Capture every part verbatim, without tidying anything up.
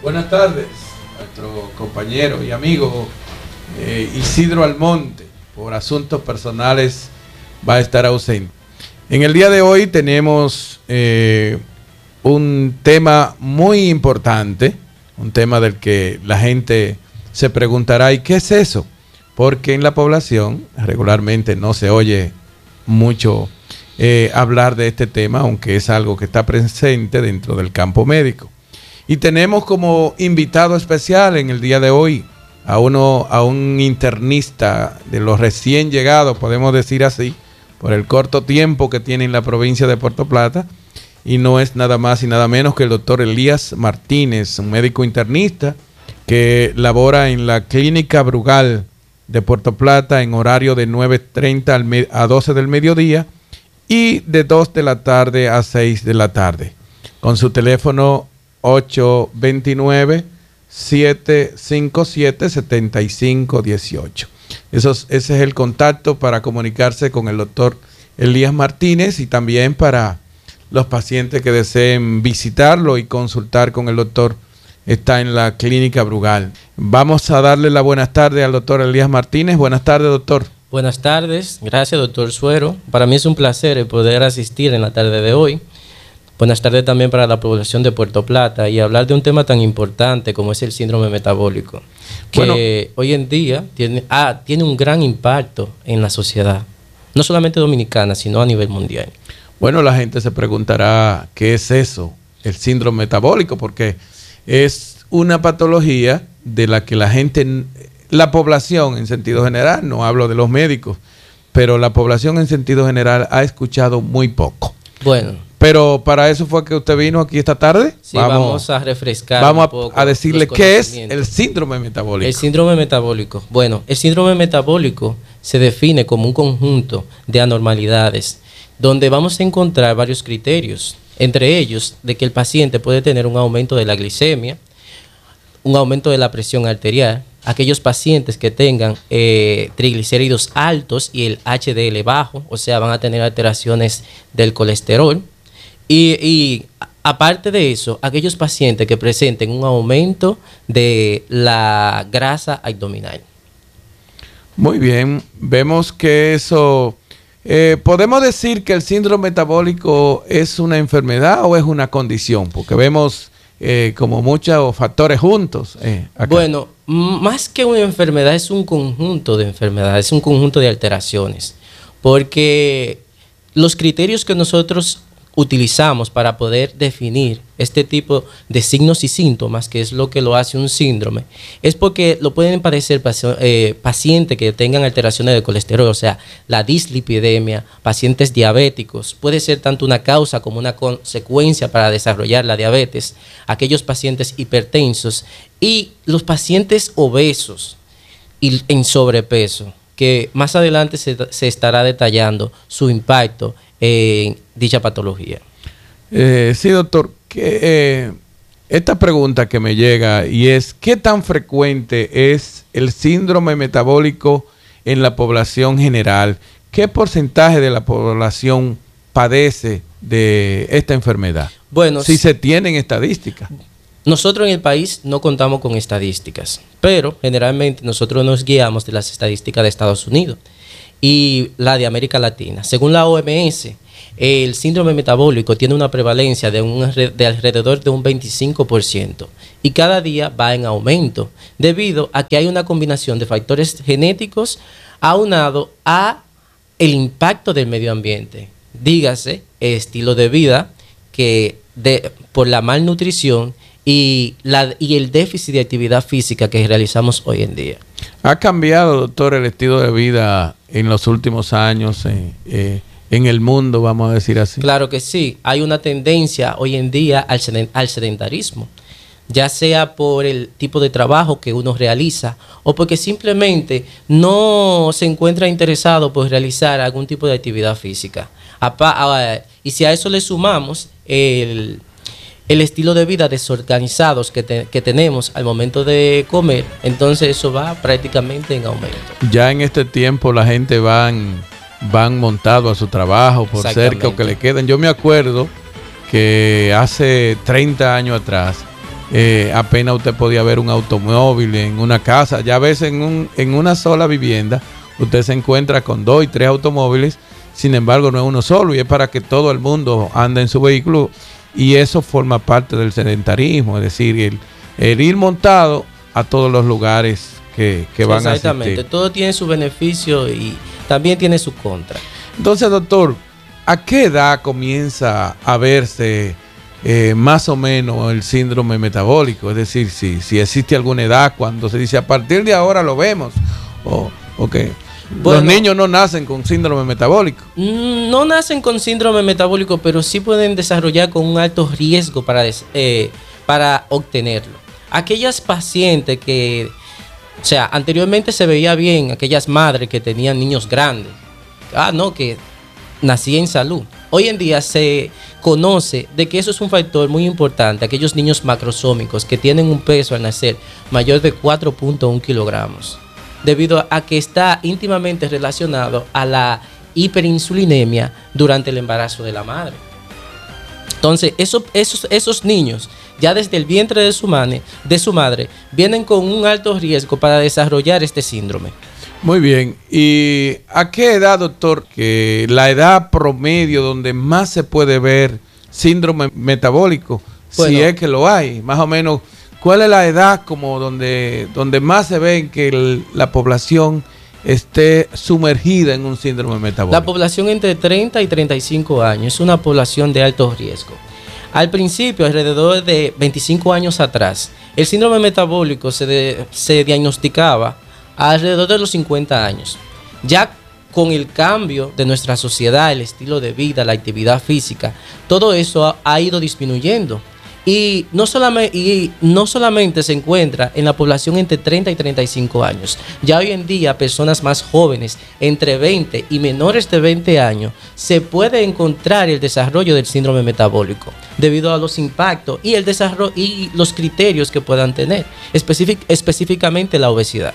Buenas tardes, nuestro compañero y amigo eh, Isidro Almonte, por asuntos personales va a estar ausente. En el día de hoy tenemos eh, un tema muy importante, un tema del que la gente se preguntará, ¿y qué es eso? Porque en la población regularmente no se oye mucho eh, hablar de este tema, aunque es algo que está presente dentro del campo médico. Y tenemos como invitado especial en el día de hoy a uno, a un internista de los recién llegados, podemos decir así, por el corto tiempo que tiene en la provincia de Puerto Plata, y no es nada más y nada menos que el doctor Elías Martínez, un médico internista que labora en la Clínica Brugal de Puerto Plata en horario de nueve treinta a doce del mediodía y de dos de la tarde a seis de la tarde, con su teléfono ocho dos nueve, siete cinco siete, siete cinco uno ocho. Eso es, ese es el contacto para comunicarse con el doctor Elías Martínez, y también para los pacientes que deseen visitarlo y consultar con el doctor. Está en la Clínica Brugal. Vamos a darle la buenas tardes al doctor Elías Martínez. Buenas tardes, doctor. Buenas tardes. Gracias, doctor Suero. Para mí es un placer poder asistir en la tarde de hoy. Buenas tardes también para la población de Puerto Plata y hablar de un tema tan importante como es el síndrome metabólico, que bueno, hoy en día tiene, ah, tiene un gran impacto en la sociedad, no solamente dominicana, sino a nivel mundial. Bueno, la gente se preguntará qué es eso, el síndrome metabólico, porque es una patología de la que la gente, la población en sentido general, no hablo de los médicos, pero la población en sentido general ha escuchado muy poco. Bueno. Pero para eso fue que usted vino aquí esta tarde. Sí, vamos, vamos a refrescar Vamos un poco a decirle qué es el síndrome metabólico. El síndrome metabólico. Bueno, el síndrome metabólico se define como un conjunto de anormalidades donde vamos a encontrar varios criterios, entre ellos de que el paciente puede tener un aumento de la glicemia, un aumento de la presión arterial, aquellos pacientes que tengan eh, triglicéridos altos y el H D L bajo, o sea, van a tener alteraciones del colesterol. Y, y aparte de eso, aquellos pacientes que presenten un aumento de la grasa abdominal. Muy bien, vemos que eso, eh, podemos decir que el síndrome metabólico es una enfermedad o es una condición, porque vemos eh, como muchos factores juntos. Eh, acá. Bueno, más que una enfermedad es un conjunto de enfermedades, es un conjunto de alteraciones, porque los criterios que nosotros utilizamos para poder definir este tipo de signos y síntomas, que es lo que lo hace un síndrome, es porque lo pueden padecer eh, pacientes que tengan alteraciones de colesterol, o sea, la dislipidemia, pacientes diabéticos, puede ser tanto una causa como una consecuencia para desarrollar la diabetes, aquellos pacientes hipertensos y los pacientes obesos y en sobrepeso, que más adelante se, se estará detallando su impacto en dicha patología. Eh, sí, doctor, que, eh, esta pregunta que me llega y es, ¿qué tan frecuente es el síndrome metabólico en la población general? ¿Qué porcentaje de la población padece de esta enfermedad? Bueno, si se tienen estadísticas. Nosotros en el país no contamos con estadísticas, pero generalmente nosotros nos guiamos de las estadísticas de Estados Unidos y la de América Latina. Según la O M S, el síndrome metabólico tiene una prevalencia de, un, de alrededor de un veinticinco por ciento y cada día va en aumento debido a que hay una combinación de factores genéticos aunado a el impacto del medio ambiente. Dígase, estilo de vida que de, por la malnutrición y, la, y el déficit de actividad física que realizamos hoy en día. ¿Ha cambiado, doctor, el estilo de vida en los últimos años eh, eh, en el mundo, vamos a decir así? Claro que sí. Hay una tendencia hoy en día al, al sedentarismo, ya sea por el tipo de trabajo que uno realiza o porque simplemente no se encuentra interesado por realizar algún tipo de actividad física. Y si a eso le sumamos el... el estilo de vida desorganizados que, te, que tenemos al momento de comer, entonces eso va prácticamente en aumento. Ya en este tiempo la gente van, van montado a su trabajo por cerca o que le queden. Yo me acuerdo que hace treinta años atrás eh, apenas usted podía ver un automóvil en una casa. Ya a veces en, un, en una sola vivienda usted se encuentra con dos y tres automóviles, sin embargo no es uno solo, y es para que todo el mundo ande en su vehículo, y eso forma parte del sedentarismo, es decir, el, el ir montado a todos los lugares que, que van a asistir. Exactamente, todo tiene su beneficio y también tiene su contra. Entonces, doctor, ¿a qué edad comienza a verse eh, más o menos el síndrome metabólico? Es decir, si, si existe alguna edad cuando se dice a partir de ahora lo vemos, o okay. Bueno, los niños no nacen con síndrome metabólico. No nacen con síndrome metabólico, pero sí pueden desarrollar con un alto riesgo para, eh, para obtenerlo. Aquellas pacientes que, o sea, anteriormente se veía bien, aquellas madres que tenían niños grandes, ah, no, que nacían en salud. Hoy en día se conoce de que eso es un factor muy importante, aquellos niños macrosómicos que tienen un peso al nacer mayor de cuatro punto uno kilogramos. Debido a que está íntimamente relacionado a la hiperinsulinemia durante el embarazo de la madre. Entonces, eso, esos, esos niños, ya desde el vientre de su, madre, de su madre, vienen con un alto riesgo para desarrollar este síndrome. Muy bien. ¿Y a qué edad, doctor, que la edad promedio donde más se puede ver síndrome metabólico, bueno, si es que lo hay, más o menos? ¿Cuál es la edad como donde, donde más se ve que el, la población esté sumergida en un síndrome metabólico? La población entre treinta y treinta y cinco años es una población de alto riesgo. Al principio, alrededor de veinticinco años atrás, el síndrome metabólico se, de, se diagnosticaba alrededor de los cincuenta años. Ya con el cambio de nuestra sociedad, el estilo de vida, la actividad física, todo eso ha, ha ido disminuyendo. Y no, solamente, y no solamente se encuentra en la población entre treinta y treinta y cinco años. Ya hoy en día, personas más jóvenes, entre veinte y menores de veinte años, se puede encontrar el desarrollo del síndrome metabólico debido a los impactos y, el desarrollo, y los criterios que puedan tener, específic, específicamente la obesidad.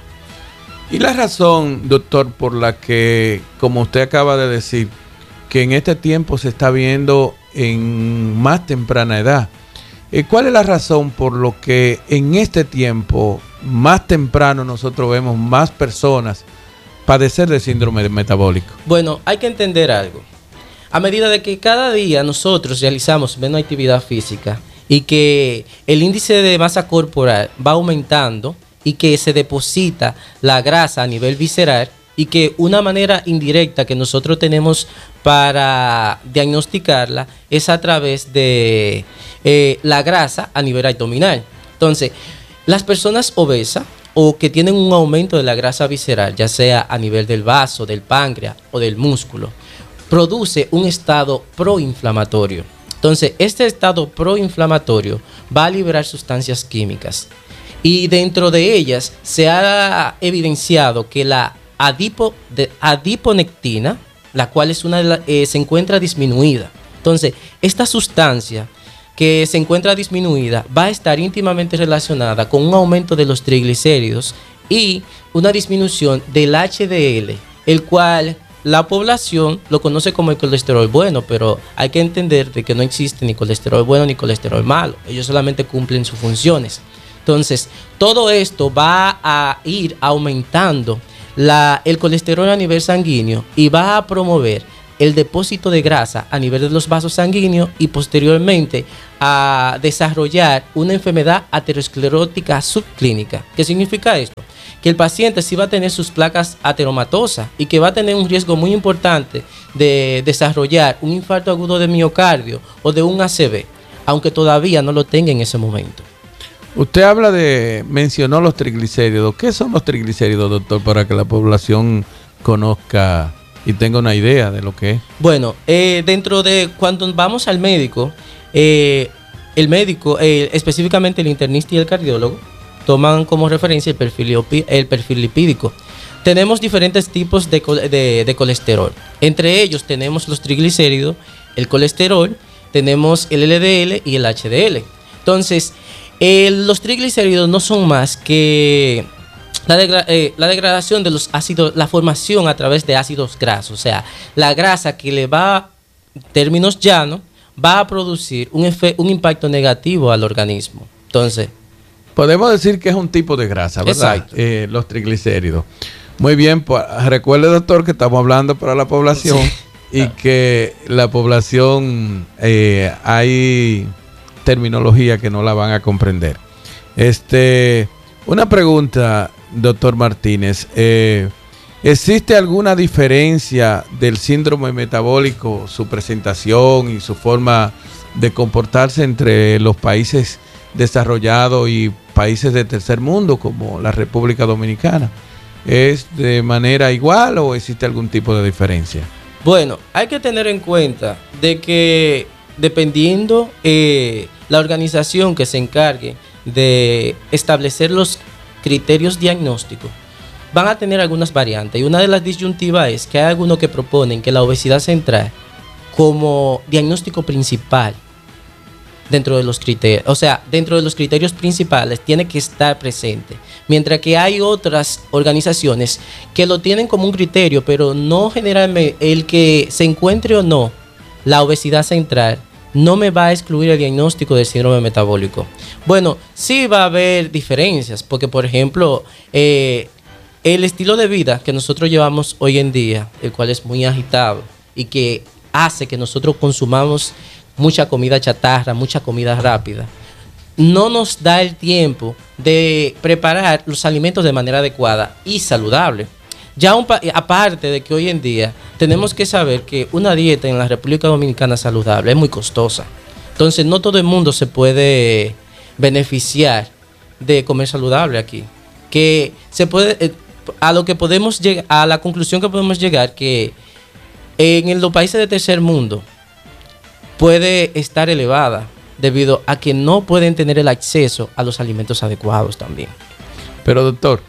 Y la razón, doctor, por la que, como usted acaba de decir, que en este tiempo se está viendo en más temprana edad, ¿cuál es la razón por lo que en este tiempo, más temprano, nosotros vemos más personas padecer de síndrome metabólico? Bueno, hay que entender algo. A medida de que cada día nosotros realizamos menos actividad física y que el índice de masa corporal va aumentando y que se deposita la grasa a nivel visceral, y que una manera indirecta que nosotros tenemos para diagnosticarla es a través de eh, la grasa a nivel abdominal. Entonces, las personas obesas o que tienen un aumento de la grasa visceral, ya sea a nivel del vaso, del páncreas o del músculo, produce un estado proinflamatorio. Entonces, este estado proinflamatorio va a liberar sustancias químicas, y dentro de ellas se ha evidenciado que la Adipo, de, adiponectina, la cual es una de la, eh, se encuentra disminuida. Entonces, esta sustancia que se encuentra disminuida va a estar íntimamente relacionada con un aumento de los triglicéridos y una disminución del H D L, el cual la población lo conoce como el colesterol bueno, pero hay que entender de que no existe ni colesterol bueno ni colesterol malo. Ellos solamente cumplen sus funciones. Entonces, todo esto va a ir aumentando La, el colesterol a nivel sanguíneo y va a promover el depósito de grasa a nivel de los vasos sanguíneos y posteriormente a desarrollar una enfermedad aterosclerótica subclínica. ¿Qué significa esto? Que el paciente sí va a tener sus placas ateromatosas y que va a tener un riesgo muy importante de desarrollar un infarto agudo de miocardio o de un A C V, aunque todavía no lo tenga en ese momento. Usted habla de, mencionó los triglicéridos. ¿Qué son los triglicéridos, doctor, para que la población conozca y tenga una idea de lo que es? Bueno, eh, dentro de cuando vamos al médico, eh, el médico, eh, específicamente el internista y el cardiólogo, toman como referencia el perfil, el perfil lipídico. Tenemos diferentes tipos de, de, de colesterol. Entre ellos tenemos los triglicéridos, el colesterol, tenemos el L D L y el H D L. Entonces, Eh, los triglicéridos no son más que la, degra eh, la degradación de los ácidos, la formación a través de ácidos grasos, o sea, la grasa que le va, en términos llanos, va a producir un, un impacto negativo al organismo. Entonces, podemos decir que es un tipo de grasa, ¿verdad? Exacto. Eh, los triglicéridos. Muy bien, pues, recuerde, doctor, que estamos hablando para la población sí. y que la población eh, hay terminología que no la van a comprender. Este, una pregunta, doctor Martínez. Eh, ¿Existe alguna diferencia del síndrome metabólico, su presentación y su forma de comportarse entre los países desarrollados y países de tercer mundo como la República Dominicana? ¿Es de manera igual o existe algún tipo de diferencia? Bueno, hay que tener en cuenta de que dependiendo eh, la organización que se encargue de establecer los criterios diagnósticos, van a tener algunas variantes. Y una de las disyuntivas es que hay algunos que proponen que la obesidad central como diagnóstico principal dentro de los criterios, o sea, dentro de los criterios principales tiene que estar presente, mientras que hay otras organizaciones que lo tienen como un criterio, pero no generalmente el que se encuentre o no la obesidad central no me va a excluir el diagnóstico del síndrome metabólico. Bueno, sí va a haber diferencias, porque por ejemplo, eh, el estilo de vida que nosotros llevamos hoy en día, el cual es muy agitado y que hace que nosotros consumamos mucha comida chatarra, mucha comida rápida, no nos da el tiempo de preparar los alimentos de manera adecuada y saludable. Ya un aparte de que hoy en día tenemos que saber que una dieta en la República Dominicana saludable es muy costosa. Entonces no todo el mundo se puede beneficiar de comer saludable aquí. Que se puede, a lo que podemos llegar, a la conclusión que podemos llegar, que en los países de tercer mundo puede estar elevada debido a que no pueden tener el acceso a los alimentos adecuados también. Pero doctor,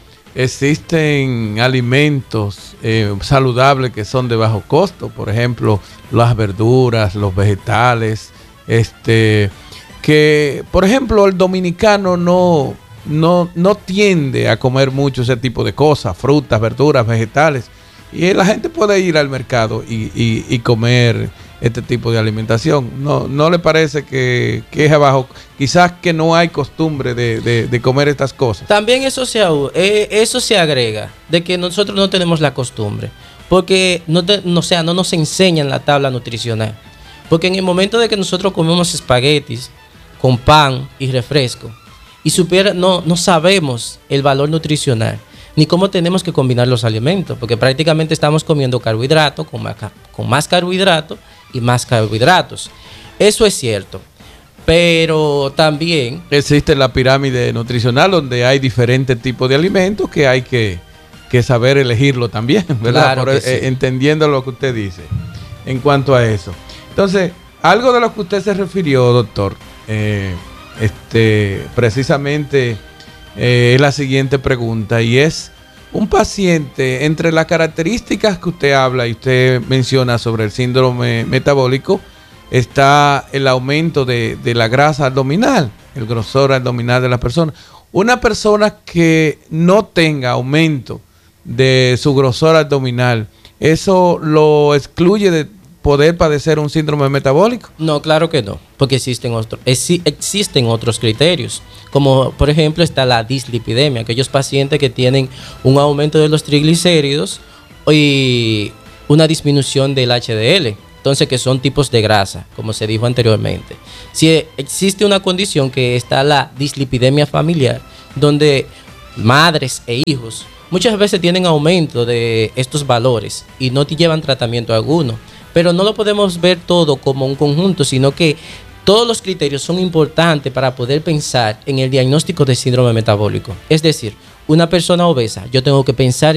existen alimentos eh, saludables que son de bajo costo, por ejemplo, las verduras, los vegetales, este, que por ejemplo el dominicano no, no, no tiende a comer mucho ese tipo de cosas, frutas, verduras, vegetales, y la gente puede ir al mercado y, y, y comer este tipo de alimentación. ¿No, no le parece que, que es abajo? Quizás que no hay costumbre de, de, de comer estas cosas. También eso se, eh, eso se agrega, de que nosotros no tenemos la costumbre, porque no, te, no, o sea, no nos enseñan la tabla nutricional. Porque en el momento de que nosotros comemos espaguetis con pan y refresco, y supiera, no, no sabemos el valor nutricional, ni cómo tenemos que combinar los alimentos, porque prácticamente estamos comiendo carbohidratos con más, con más carbohidratos y más carbohidratos. Eso es cierto, pero también existe la pirámide nutricional donde hay diferentes tipos de alimentos que hay que, que saber elegirlo también, ¿verdad? Claro Por, sí. eh, entendiendo lo que usted dice en cuanto a eso. Entonces, algo de lo que usted se refirió, doctor, eh, este, precisamente eh, es la siguiente pregunta, y es: un paciente, entre las características que usted habla y usted menciona sobre el síndrome metabólico, está el aumento de, de la grasa abdominal, el grosor abdominal de la persona. Una persona que no tenga aumento de su grosor abdominal, ¿eso lo excluye de poder padecer un síndrome metabólico? No, claro que no, porque existen otros, existen otros criterios, como por ejemplo está la dislipidemia, aquellos pacientes que tienen un aumento de los triglicéridos y una disminución del H D L, entonces que son tipos de grasa, como se dijo anteriormente. Si existe una condición que está la dislipidemia familiar, donde madres e hijos muchas veces tienen aumento de estos valores y no te llevan tratamiento alguno. Pero no lo podemos ver todo como un conjunto, sino que todos los criterios son importantes para poder pensar en el diagnóstico de síndrome metabólico. Es decir, una persona obesa, yo tengo que pensar